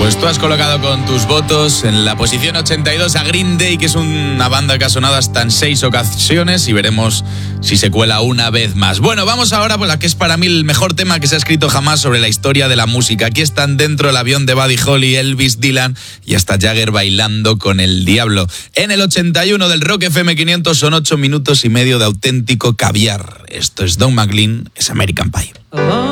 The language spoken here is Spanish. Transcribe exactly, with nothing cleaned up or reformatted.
Pues tú has colocado con tus votos en la posición ochenta y dos a Green Day, que es una banda que ha sonado hasta en seis ocasiones, y veremos si se cuela una vez más. Bueno, vamos ahora por la que es para mí el mejor tema que se ha escrito jamás sobre la historia de la música. Aquí están dentro el avión de Buddy Holly, Elvis, Dylan y hasta Jagger bailando con el diablo. En el ochenta y uno del Rock F M quinientos son ocho minutos y medio de auténtico caviar. Esto es Don McLean, es American Pie.